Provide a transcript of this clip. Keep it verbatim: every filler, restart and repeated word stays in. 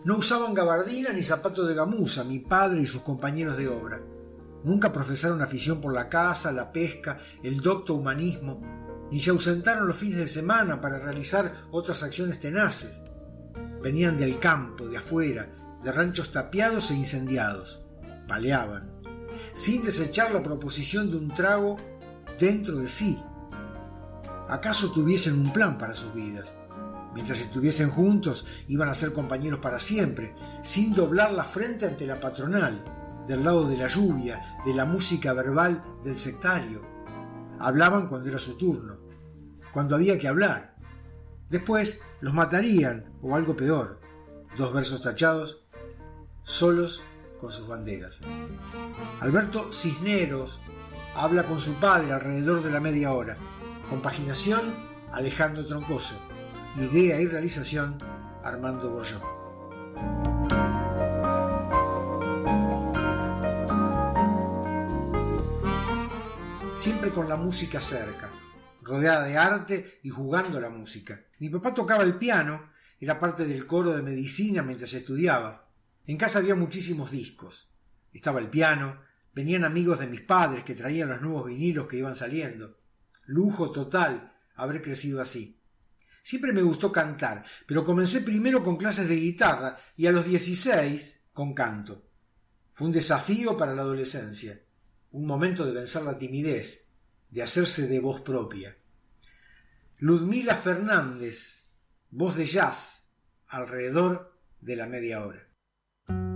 No usaban gabardina ni zapatos de gamuza mi padre y sus compañeros de obra. Nunca profesaron afición por la caza, la pesca, el docto humanismo, ni se ausentaron los fines de semana para realizar otras acciones tenaces. Venían del campo, de afuera, de ranchos tapiados e incendiados. Paleaban, sin desechar la proposición de un trago dentro de sí. ¿Acaso tuviesen un plan para sus vidas? Mientras estuviesen juntos, iban a ser compañeros para siempre, sin doblar la frente ante la patronal, del lado de la lluvia, de la música verbal del sectario. Hablaban cuando era su turno, cuando había que hablar. Después los matarían, o algo peor, dos versos tachados, solos con sus banderas. Alberto Cisneros habla con su padre alrededor de la media hora. Compaginación, Alejandro Troncoso. Idea y realización, Armando Borjó. Siempre con la música cerca, rodeada de arte y jugando a la música. Mi papá tocaba el piano, era parte del coro de medicina mientras estudiaba. En casa había muchísimos discos. Estaba el piano, venían amigos de mis padres que traían los nuevos vinilos que iban saliendo. Lujo total haber crecido así. Siempre me gustó cantar, pero comencé primero con clases de guitarra y a los dieciséis con canto. Fue un desafío para la adolescencia, un momento de vencer la timidez, de hacerse de voz propia. Ludmila Fernández, voz de jazz, alrededor de la media hora.